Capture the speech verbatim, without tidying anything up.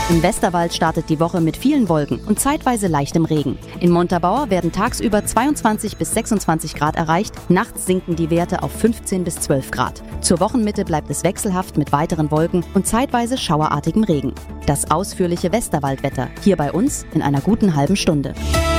Im Westerwald startet die Woche mit vielen Wolken und zeitweise leichtem Regen. In Montabaur werden tagsüber zweiundzwanzig bis sechsundzwanzig Grad erreicht, nachts sinken die Werte auf fünfzehn bis zwölf Grad. Zur Wochenmitte bleibt es wechselhaft mit weiteren Wolken und zeitweise schauerartigem Regen. Das ausführliche Westerwaldwetter hier bei uns in einer guten halben Stunde.